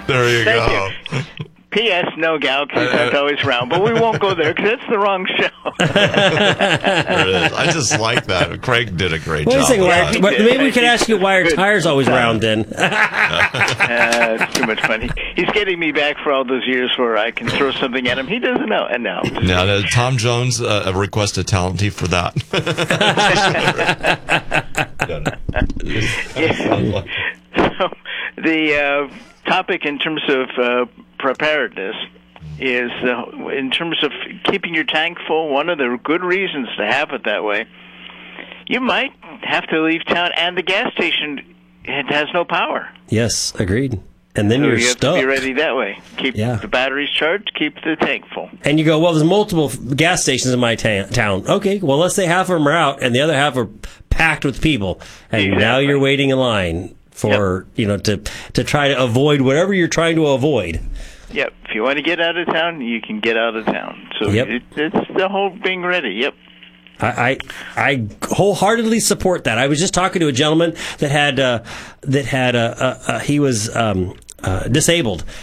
There you Thank go. you. P.S. No, Galaxy's not always round, but we won't go there because it's the wrong show. There it is. I just like that. Craig did a great job. Maybe we could ask you why our tire's always round then. It's too much fun. He's getting me back for all those years where I can throw something at him. He doesn't know. And now. Now, Tom Jones requested talent for that. So the topic in terms of preparedness is in terms of keeping your tank full. One of the good reasons to have it that way, you might have to leave town and the gas station has no power. Yes, agreed. And then you're you stuck. have to be ready that way. Keep the batteries charged, keep the tank full. And you go, well, there's multiple gas stations in my town. Okay, well, let's say half of them are out and the other half are packed with people. And now you're waiting in line for, to try to avoid whatever you're trying to avoid. Yep. If you want to get out of town, you can get out of town. So it's the whole being ready. Yep. I wholeheartedly support that. I was just talking to a gentleman that had he was disabled,